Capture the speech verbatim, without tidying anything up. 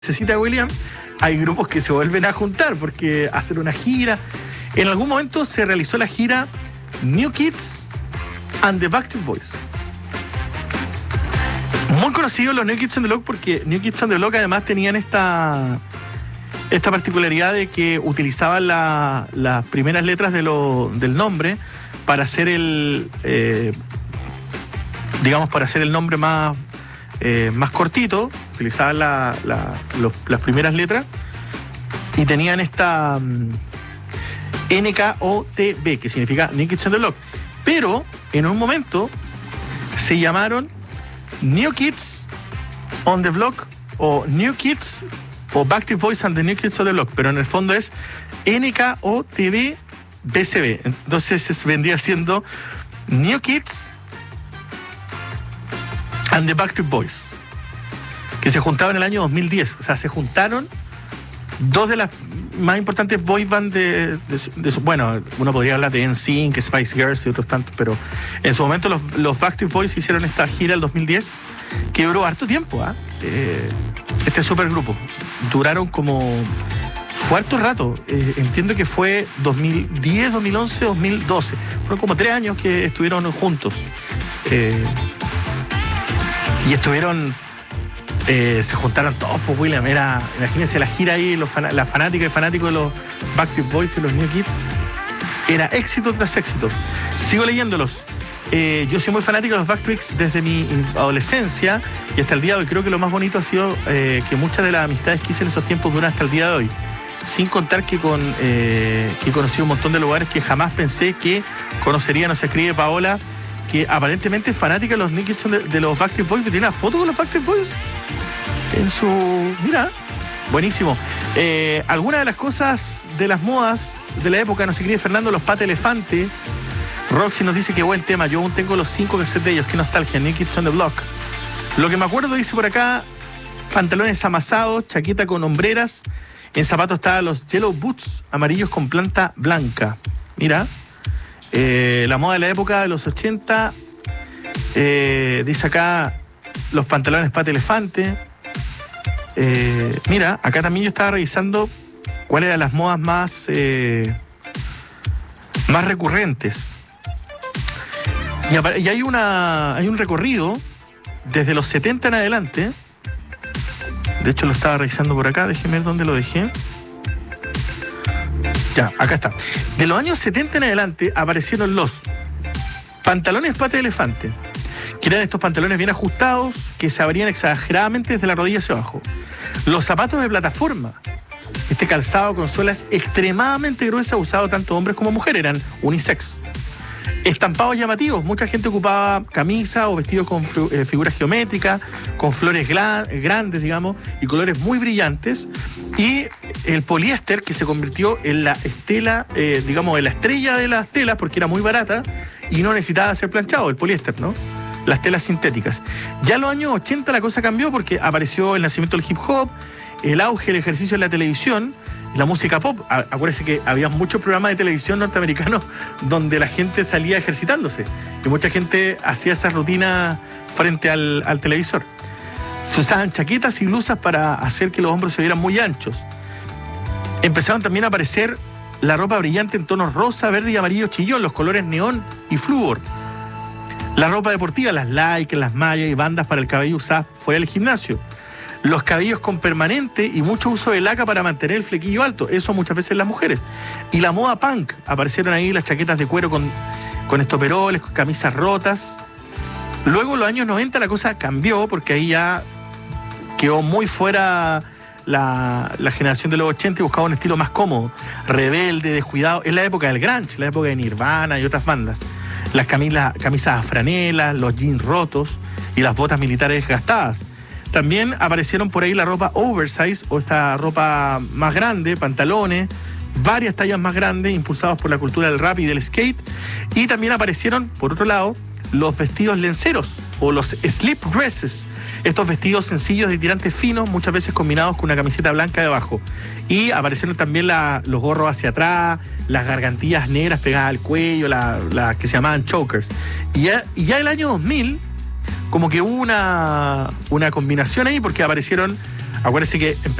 necesita William, hay grupos que se vuelven a juntar porque hacen una gira. En algún momento se realizó la gira New Kids and the Backstreet Boys. Muy conocidos los New Kids on the Block porque New Kids on the Block además tenían esta, esta particularidad de que utilizaban la, las primeras letras de lo, del nombre para hacer el, eh, digamos, para hacer el nombre más, eh, más cortito. Utilizaban la, la, los, las primeras letras y tenían esta um, N K O T B, que significa New Kids on the Block. Pero en un momento se llamaron New Kids on the Block o New Kids o Backstreet Boys and the New Kids on the Block, pero en el fondo es N K O T B B C B. Entonces se vendría siendo New Kids and the Backstreet Boys, que se juntaron en el año dos mil diez. O sea, se juntaron dos de las más importantes boy band de, de, de, bueno, uno podría hablar de N Sync, Spice Girls y otros tantos, pero en su momento los, los Backstreet Boys hicieron esta gira el dos mil diez que duró harto tiempo, ¿eh? Eh, este supergrupo duraron como fue harto rato, eh, entiendo que fue dos mil diez, dos mil once, dos mil doce, fueron como tres años que estuvieron juntos, eh, y estuvieron Eh, se juntaron todos, pues William, era, imagínense la gira ahí, los fan, la fanática y fanáticos de los Backstreet Boys y los New Kids, era éxito tras éxito. Sigo leyéndolos. Eh, yo soy muy fanático de los Backstreet desde mi adolescencia y hasta el día de hoy. Creo que lo más bonito ha sido eh, que muchas de las amistades que hice en esos tiempos duran hasta el día de hoy. Sin contar que, con, eh, que he conocido un montón de lugares que jamás pensé que conocería. Nos escribe Paola, que aparentemente es fanática de los New Kids de, de los Backstreet Boys, que tiene una foto con los Backstreet Boys en su... Mira, buenísimo. Eh, algunas de las cosas de las modas de la época, nos escribe Fernando, los Pata Elefante. Roxy nos dice que buen tema, yo aún tengo los cinco cassettes de ellos, qué nostalgia, New Kids on the Block. Lo que me acuerdo, dice por acá, pantalones amasados, chaqueta con hombreras, en zapatos estaban los Yellow Boots, amarillos con planta blanca. Mira, eh, la moda de la época de los ochenta, eh, dice acá, los pantalones Pata Elefante. Eh, mira, acá también yo estaba revisando cuáles eran las modas más eh, más recurrentes y, y hay una hay un recorrido desde los setenta en adelante. De hecho lo estaba revisando por acá, déjeme ver dónde lo dejé. Ya, acá está. De los años setenta en adelante aparecieron los pantalones Pata Elefante, que eran estos pantalones bien ajustados que se abrían exageradamente desde la rodilla hacia abajo. Los zapatos de plataforma, este calzado con suelas extremadamente gruesas, usado tanto hombres como mujeres, eran unisex. Estampados llamativos, mucha gente ocupaba camisa o vestidos con eh, figuras geométricas, con flores grandes, digamos, y colores muy brillantes. Y el poliéster, que se convirtió en la estela, eh, digamos, en la estrella de las telas, porque era muy barata y no necesitaba ser planchado, el poliéster, ¿no? Las telas sintéticas. Ya en los años ochenta la cosa cambió porque apareció el nacimiento del hip hop, el auge del ejercicio en la televisión, la música pop. Acuérdense que había muchos programas de televisión norteamericanos donde la gente salía ejercitándose y mucha gente hacía esa rutina frente al, al televisor. Se usaban chaquetas y blusas para hacer que los hombros se vieran muy anchos. Empezaron también a aparecer la ropa brillante en tonos rosa, verde y amarillo chillón, los colores neón y flúor. La ropa deportiva, las lycras, las mallas y bandas para el cabello usadas fuera del gimnasio. Los cabellos con permanente y mucho uso de laca para mantener el flequillo alto. Eso muchas veces las mujeres. Y la moda punk. Aparecieron ahí las chaquetas de cuero con, con estoperoles, con camisas rotas. Luego en los años noventa la cosa cambió porque ahí ya quedó muy fuera la, la generación de los ochenta y buscaba un estilo más cómodo, rebelde, descuidado. Es la época del grunge, la época de Nirvana y otras bandas. Las camisas, camisas a franela, los jeans rotos y las botas militares gastadas. También aparecieron por ahí la ropa oversize o esta ropa más grande, pantalones, varias tallas más grandes, impulsados por la cultura del rap y del skate. Y también aparecieron, por otro lado, los vestidos lenceros o los slip dresses. Estos vestidos sencillos de tirantes finos, muchas veces combinados con una camiseta blanca debajo. Y aparecieron también la, los gorros hacia atrás, las gargantillas negras pegadas al cuello, las la que se llamaban chokers. Y ya, y ya el año dos mil como que hubo una, una combinación ahí, porque aparecieron Acuérdense que